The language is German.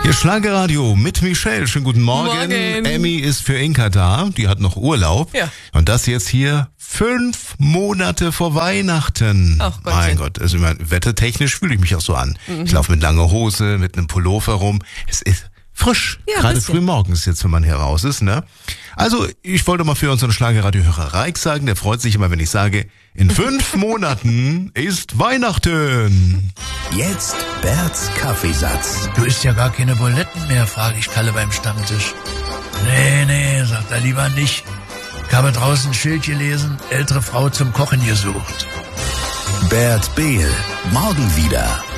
Der Schlagerradio mit Michelle. Schönen guten Morgen. Emmy ist für Inka da. Die hat noch Urlaub. Ja. Und das jetzt hier 5 Monate vor Weihnachten. Ach Gott. Mein Gott. Also wettertechnisch fühle ich mich auch so an. Ich laufe mit langer Hose, mit einem Pullover rum. Es ist frisch. Ja, gerade bisschen. früh morgens jetzt, wenn man hier raus ist, ne? Also, ich wollte mal für unseren Schlagerradiohörer Reik sagen, der freut sich immer, wenn ich sage, in 5 Monaten ist Weihnachten. Jetzt Berts Kaffeesatz. Du isst ja gar keine Buletten mehr, frage ich Kalle beim Stammtisch. Nee, sagt er lieber nicht. Ich habe draußen ein Schild gelesen, ältere Frau zum Kochen gesucht. Bert Behl, morgen wieder.